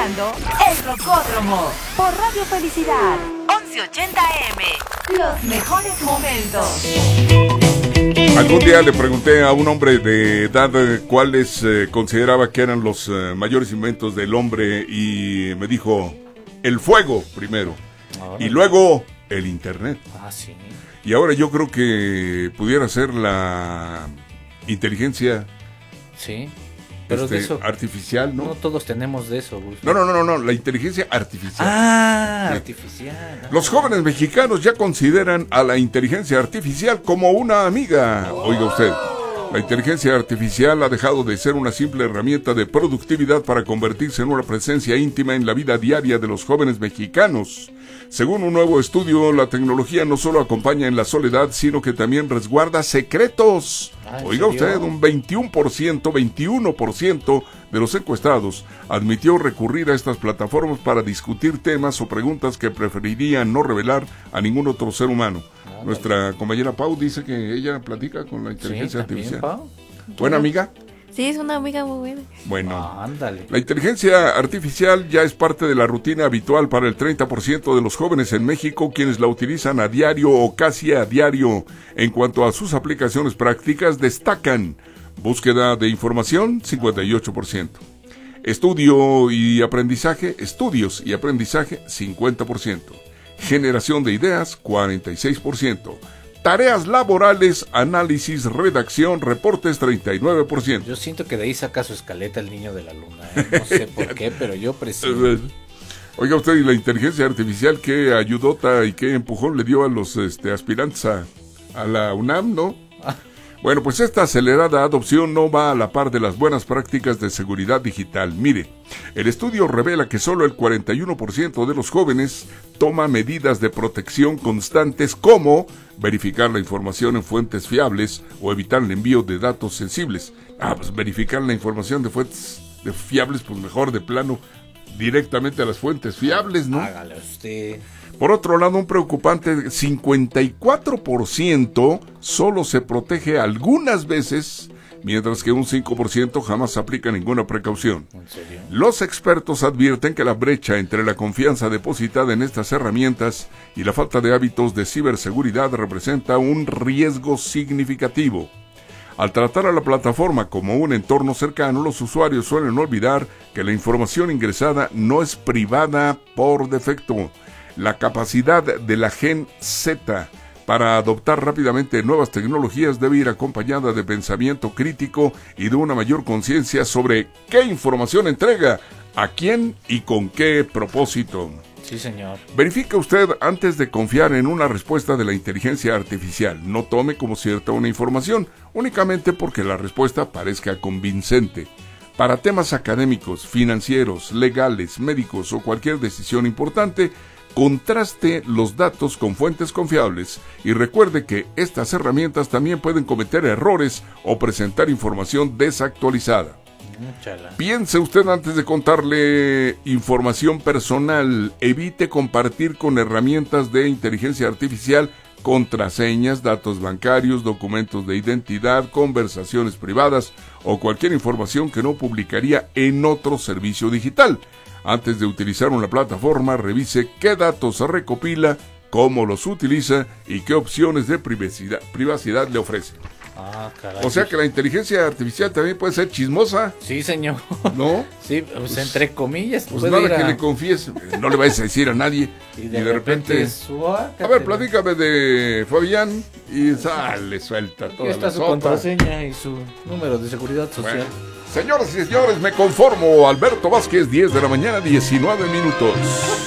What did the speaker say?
escuchando El Rocódromo por Radio Felicidad 1180 AM. Los mejores momentos. Algún día le pregunté a un hombre de edad cuáles consideraba que eran los mayores inventos del hombre y me dijo el fuego primero y luego el internet. Ah, sí. Y ahora yo creo que pudiera ser la inteligencia pero de eso artificial, ¿no? No todos tenemos de eso, Gus. No, la inteligencia artificial. Artificial. Los jóvenes mexicanos ya consideran a la inteligencia artificial como una amiga. Oiga usted, la inteligencia artificial ha dejado de ser una simple herramienta de productividad para convertirse en una presencia íntima en la vida diaria de los jóvenes mexicanos. Según un nuevo estudio, la tecnología no solo acompaña en la soledad, sino que también resguarda secretos. Oiga usted, un 21% de los encuestados admitió recurrir a estas plataformas para discutir temas o preguntas que preferirían no revelar a ningún otro ser humano. Nuestra compañera Pau dice que ella platica con la inteligencia artificial. Pau. ¿Buena amiga? Sí, es una amiga muy buena. Bueno, la inteligencia artificial ya es parte de la rutina habitual para el 30% de los jóvenes en México, quienes la utilizan a diario o casi a diario. En cuanto a sus aplicaciones prácticas, destacan búsqueda de información, 58%. Estudios y aprendizaje, 50%. Generación de ideas, 46%. Tareas laborales, análisis, redacción, reportes, 39%. Yo siento que de ahí saca su escaleta el niño de la luna, No sé por qué, pero yo presiento. Oiga usted, y la inteligencia artificial, qué ayudota y qué empujón le dio a los aspirantes a la UNAM, ¿no? Bueno, pues esta acelerada adopción no va a la par de las buenas prácticas de seguridad digital. Mire, el estudio revela que solo el 41% de los jóvenes toma medidas de protección constantes como verificar la información en fuentes fiables o evitar el envío de datos sensibles. Pues verificar la información de fuentes fiables, pues mejor de plano directamente a las fuentes fiables, ¿no? Hágale usted. Por otro lado, un preocupante 54% solo se protege algunas veces, mientras que un 5% jamás aplica ninguna precaución. ¿En serio? Los expertos advierten que la brecha entre la confianza depositada en estas herramientas y la falta de hábitos de ciberseguridad representa un riesgo significativo. Al tratar a la plataforma como un entorno cercano, los usuarios suelen olvidar que la información ingresada no es privada por defecto. La capacidad de la Gen Z para adoptar rápidamente nuevas tecnologías debe ir acompañada de pensamiento crítico y de una mayor conciencia sobre qué información entrega, a quién y con qué propósito. Sí, señor. Verifique usted antes de confiar en una respuesta de la inteligencia artificial. No tome como cierta una información, únicamente porque la respuesta parezca convincente. Para temas académicos, financieros, legales, médicos o cualquier decisión importante, contraste los datos con fuentes confiables y recuerde que estas herramientas también pueden cometer errores o presentar información desactualizada. Piense usted antes de contarle información personal. Evite compartir con herramientas de inteligencia artificial contraseñas, datos bancarios, documentos de identidad, conversaciones privadas o cualquier información que no publicaría en otro servicio digital. Antes de utilizar una plataforma, revise qué datos recopila, cómo los utiliza y qué opciones de privacidad le ofrece. Caray. O sea que la inteligencia artificial también puede ser chismosa. Sí, señor. ¿No? Sí, pues entre comillas. Pues nada que le confíes, no le vayas a decir a nadie. Y de repente a ver, platícame de Fabián y sale, suelta toda está su contraseña y su número de seguridad social. Bueno, señoras y señores, me conformo. Alberto Vázquez, 10 de la mañana, 19 minutos.